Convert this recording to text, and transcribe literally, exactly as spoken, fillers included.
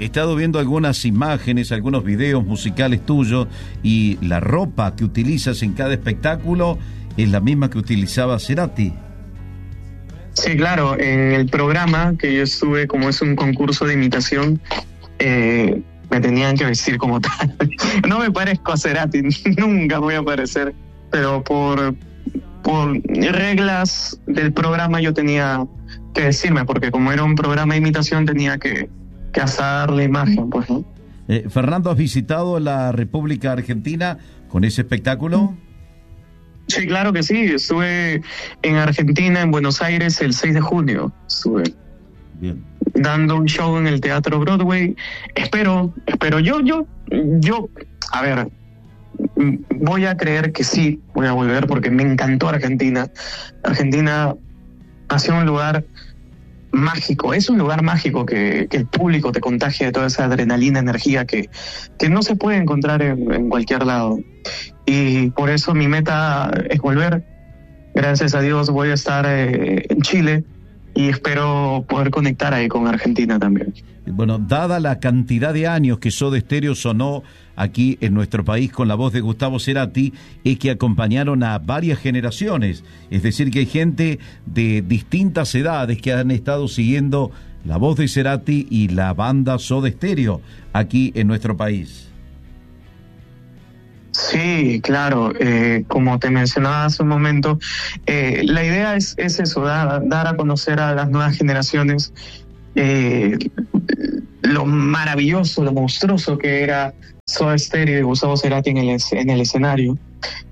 He estado viendo algunas imágenes, algunos videos musicales tuyos, y la ropa que utilizas en cada espectáculo es la misma que utilizaba Cerati. Sí, claro, en el programa que yo estuve, como es un concurso de imitación, eh, me tenían que vestir como tal. No me parezco a Cerati, nunca voy a parecer, pero por, por reglas del programa yo tenía que vestirme, porque como era un programa de imitación tenía que, que hacer la imagen, pues, ¿no? Eh, Fernando, ¿has visitado la República Argentina con ese espectáculo? Sí, claro que sí. Estuve en Argentina, en Buenos Aires, el seis de junio. Estuve Bien. dando un show en el Teatro Broadway. Espero, espero. Yo, yo, yo, a ver, voy a creer que sí, voy a volver porque me encantó Argentina. Argentina ha sido un lugar mágico, es un lugar mágico que, que el público te contagia de toda esa adrenalina, energía que, que no se puede encontrar en, en cualquier lado. Y por eso mi meta es volver. Gracias a Dios voy a estar eh, en Chile y espero poder conectar ahí con Argentina también. Bueno, dada la cantidad de años que Soda Stereo sonó aquí en nuestro país con la voz de Gustavo Cerati, es que acompañaron a varias generaciones. Es decir, que hay gente de distintas edades que han estado siguiendo la voz de Cerati y la banda Soda Stereo aquí en nuestro país. Sí, claro, eh, como te mencionaba hace un momento, eh, la idea es, es eso, dar, dar a conocer a las nuevas generaciones eh, lo maravilloso, lo monstruoso que era Soda Stereo y Gustavo Cerati en el, en el escenario.